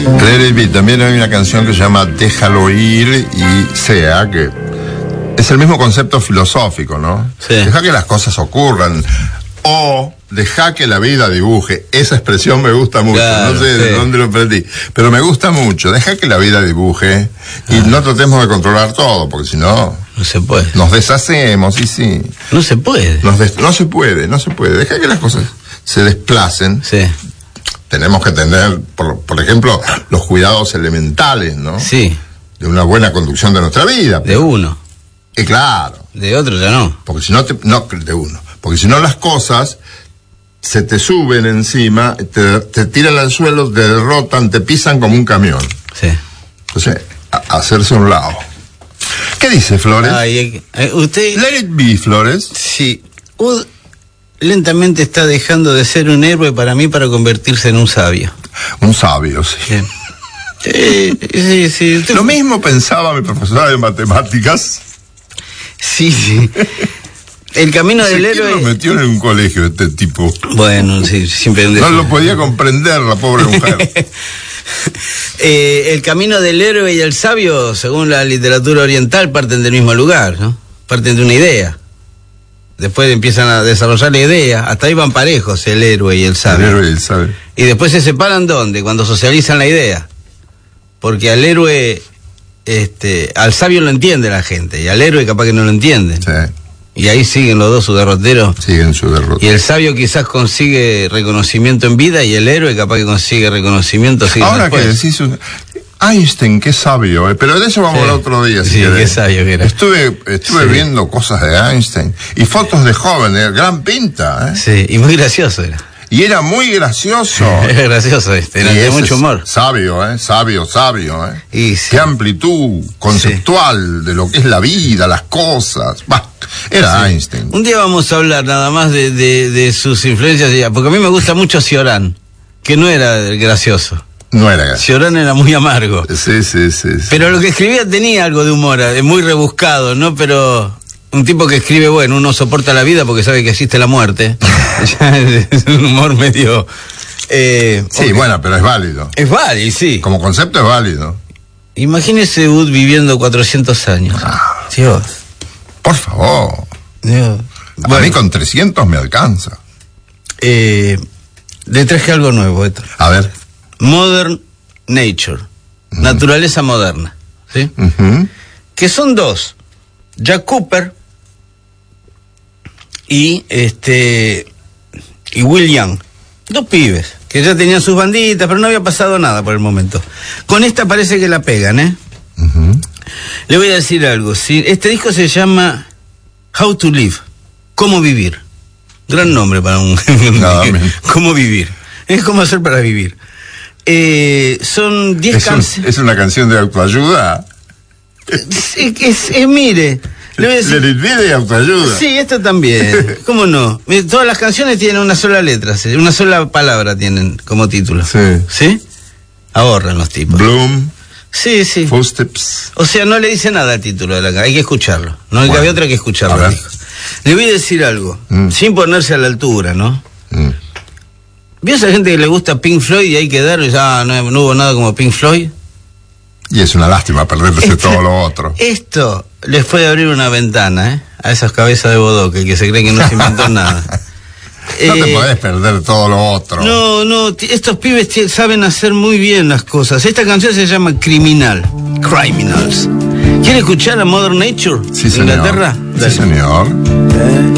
Let It Be. También hay una canción que se llama Déjalo ir y sea, que es el mismo concepto filosófico, ¿no? Sí. Deja que las cosas ocurran. O deja que la vida dibuje. Esa expresión me gusta mucho. Claro, no sé de dónde lo aprendí, pero me gusta mucho. Deja que la vida dibuje y no tratemos de controlar todo, porque si no... No se puede. Nos deshacemos, y sí. No se puede. No se puede. Deja que las cosas se desplacen. Sí. Tenemos que tener, por ejemplo, los cuidados elementales, ¿no? Sí. De una buena conducción de nuestra vida. De uno. Claro. De otro ya no. Porque si no, de uno. Porque si no, las cosas se te suben encima, te tiran al suelo, te derrotan, te pisan como un camión. Sí. Entonces, hacerse a un lado. ¿Qué dice Flores? Usted... Let it be, Flores. Sí. Lentamente está dejando de ser un héroe para mí para convertirse en un sabio. Un sabio, sí. Sí. Lo mismo pensaba mi profesora de matemáticas. Sí. El camino del héroe... ¿Quién lo metió en un colegio este tipo? Bueno, sí, siempre... No lo podía comprender la pobre mujer. El camino del héroe y el sabio, según la literatura oriental, parten del mismo lugar, ¿no? Parten de una idea. Después empiezan a desarrollar la idea. Hasta ahí van parejos, el héroe y el sabio. El héroe y el sabio. Y después se separan, ¿dónde? Cuando socializan la idea. Porque al héroe... al sabio lo entiende la gente, y al héroe capaz que no lo entienden. Sí. Y ahí siguen los dos su derrotero. Siguen su derrotero. Y el sabio quizás consigue reconocimiento en vida, y el héroe capaz que consigue reconocimiento Ahora después. que decís, Einstein, qué sabio, pero de eso vamos a hablar otro día. Sí, qué sabio que era. Estuve viendo cosas de Einstein y fotos de joven, gran pinta. Sí, y muy gracioso era. Y era muy gracioso. Era gracioso era de mucho humor. Sabio, sabio. Y sí. Qué amplitud conceptual de lo que es la vida, las cosas. Bah, era Einstein. Un día vamos a hablar nada más de sus influencias, porque a mí me gusta mucho Cioran, que no era gracioso. No era gracioso. Cioran era muy amargo. Sí. Pero lo que escribía tenía algo de humor, muy rebuscado, ¿no? Pero... un tipo que escribe, bueno, uno soporta la vida porque sabe que existe la muerte. Es un humor medio... sí, bueno, pero es válido. Es válido, sí. Como concepto es válido. Imagínese Wood viviendo 400 años. Dios. Por favor. Dios. Bueno, a mí con 300 me alcanza. Le traje algo nuevo. A ver. Modern Nature. Naturaleza moderna. ¿Sí? Que son dos. Jack Cooper y Will Young, dos pibes que ya tenían sus banditas, pero no había pasado nada por el momento. Con esta parece que la pegan, Le voy a decir algo. Este disco se llama How to Live, cómo vivir. Gran nombre para un cómo vivir. Es cómo hacer para vivir. Son 10 canciones. ¿Es una canción de autoayuda? Mire, le voy a decir, de autoayuda. Sí, esto también. ¿Cómo no? Todas las canciones tienen una sola letra, una sola palabra tienen como título. ¿Sí? Ahorran los tipos. Bloom. Sí. Footsteps. O sea, no le dice nada al título de la canción, hay que escucharlo. No hay que otra que escucharlo. Le voy a decir algo, sin ponerse a la altura, ¿no? ¿Vio esa gente que le gusta Pink Floyd y hay que darle, no hubo nada como Pink Floyd? Y es una lástima perderse todo lo otro. Esto les puede abrir una ventana, a esas cabezas de bodoque que se creen que no se inventó nada. No te podés perder todo lo otro. No, estos pibes saben hacer muy bien las cosas. Esta canción se llama Criminals. ¿Quiere escuchar a Modern Nature? Sí, señor. Inglaterra? Sí, señor.